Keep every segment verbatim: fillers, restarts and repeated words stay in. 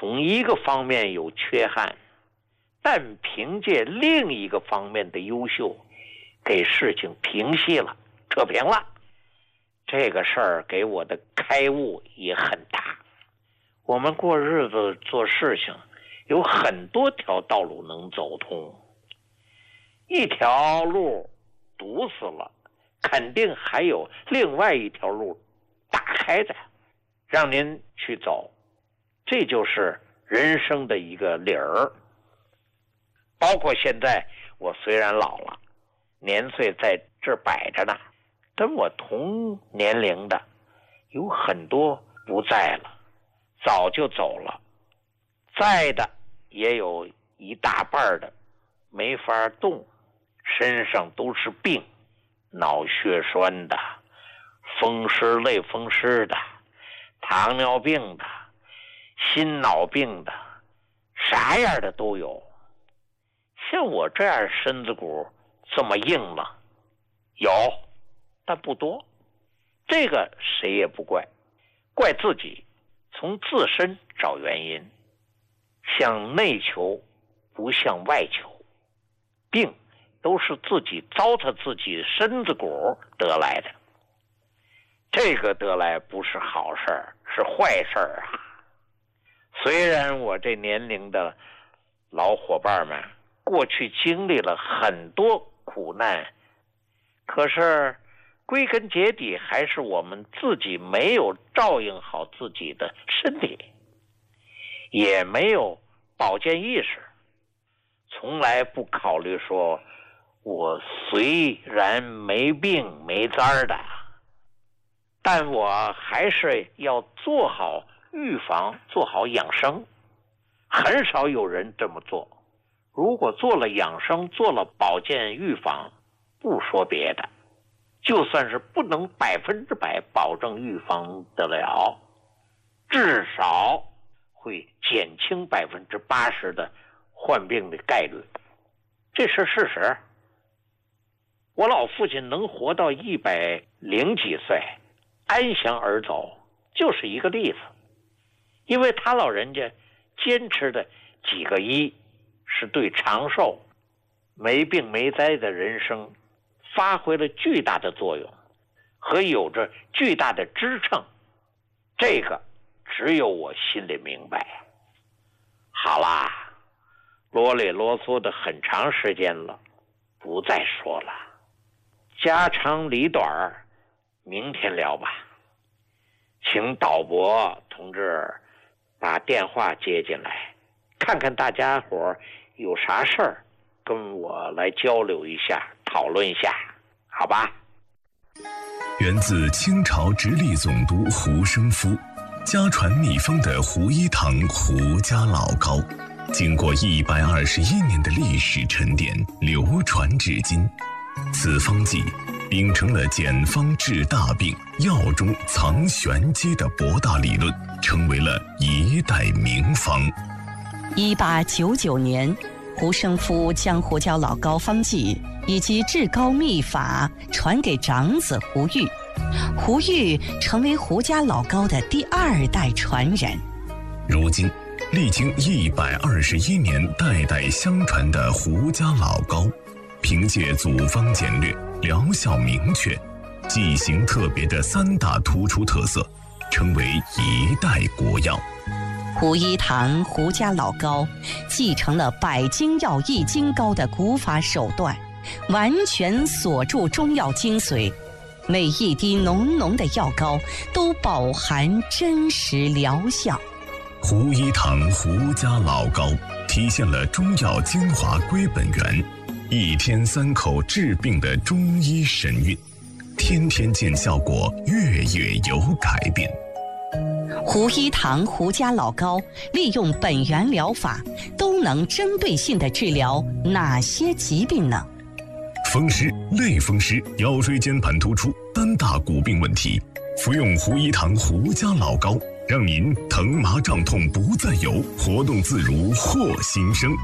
同一个方面有缺憾，但凭借另一个方面的优秀，给事情平息了，扯平了。这个事儿给我的开悟也很大。我们过日子做事情有很多条道路能走通，一条路堵死了，肯定还有另外一条路打开的，让您去走。这就是人生的一个理儿。包括现在我虽然老了，年岁在这儿摆着呢，跟我同年龄的有很多不在了，早就走了，在的也有一大半的没法动，身上都是病，脑血栓的，风湿类风湿的，糖尿病的，心脑病的，啥样的都有。像我这样身子骨这么硬吗？有，但不多。这个谁也不怪，怪自己，从自身找原因，向内求不向外求。病都是自己糟蹋自己身子骨得来的，这个得来不是好事儿，是坏事儿啊。虽然我这年龄的老伙伴们过去经历了很多苦难，可是归根结底还是我们自己没有照应好自己的身体，也没有保健意识，从来不考虑说我虽然没病没灾的，但我还是要做好预防，做好养生。很少有人这么做。如果做了养生，做了保健预防，不说别的，就算是不能百分之百保证预防得了，至少会减轻百分之八十的患病的概率，这是事实。我老父亲能活到一百零几岁，安详而走，就是一个例子。因为他老人家坚持的几个一，是对长寿、没病没灾的人生发挥了巨大的作用，和有着巨大的支撑。这个只有我心里明白。好啦，啰里啰嗦的很长时间了，不再说了，家长里短，明天聊吧。请导播同志把电话接进来，看看大家伙有啥事儿，跟我来交流一下，讨论一下，好吧？ 源自清朝直隶总督胡生夫，家传秘方的胡一堂胡家老膏，经过一百二十一年的历史沉淀，流传至今。此方剂秉承了简方治大病、药中藏玄机的博大理论，成为了一代名方。 一八九九年，胡生夫将胡椒老膏方剂以及治膏秘法传给长子胡玉，胡玉成为胡家老膏的第二代传人。 如今，历经一百二十一年代代相传的胡家老膏，凭借组方简略、疗效明确、剂型特别的三大突出特色，成为一代国药。 胡一堂胡家老膏继承了百精药易筋膏的古法手段，完全锁住中药精髓，每一滴浓浓的药膏都饱含真实疗效。 胡一堂胡家老膏体现了中药精华归本源，一天三口治病的中医神韵，天天见效果，月月有改变。 胡一堂胡家老膏利用本源疗法，都能针对性地治疗哪些疾病呢？ 风湿、类风湿、腰椎间盘突出、单大骨病问题，服用胡一堂胡家老膏，让您疼麻胀痛不再有，活动自如获新生。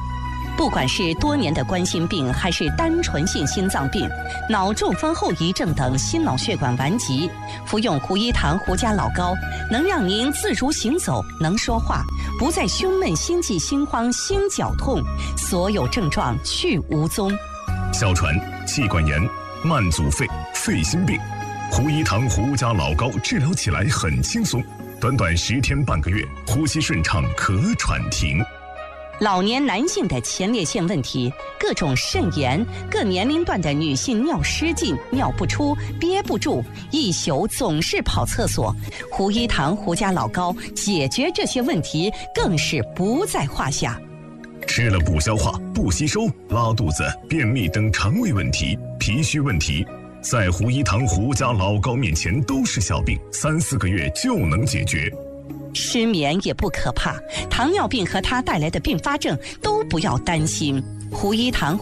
不管是多年的冠心病，还是单纯性心脏病、脑中风后遗症等心脑血管顽疾，服用胡一堂胡家老膏，能让您自如行走，能说话，不再胸闷、心悸、心慌、心绞痛，所有症状去无踪。 哮喘、气管炎、慢阻肺、肺心病，胡一堂胡家老膏治疗起来很轻松，短短十天半个月，呼吸顺畅，咳喘停。 老年男性的前列腺问题，各种肾炎，各年龄段的女性尿失禁、尿不出、憋不住，一宿总是跑厕所，胡一堂胡家老膏解决这些问题更是不在话下。 吃了不消化、不吸收、拉肚子、便秘等肠胃问题、脾虚问题，在胡一堂胡家老膏面前都是小病，三四个月就能解决。 失眠也不可怕，糖尿病和它带来的并发症都不要担心。胡一堂